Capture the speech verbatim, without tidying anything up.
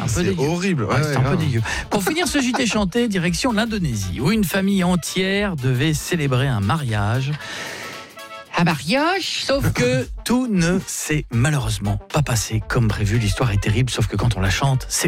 un peu C'est dégueu. horrible. Ouais, Ouais, c'est ouais, un peu ouais. dégueu. Pour finir ce J T chanté, direction l'Indonésie, où une famille entière devait célébrer un mariage. Un mariage, sauf que tout ne s'est malheureusement pas passé comme prévu. L'histoire est terrible, sauf que quand on la chante, c'est